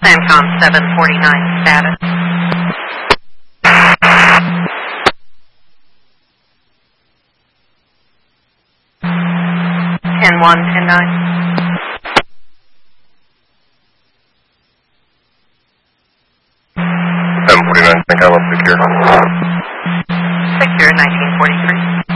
Lancom 749 status. Ten 1, 10 9. Lancom, secure. Secure 1943.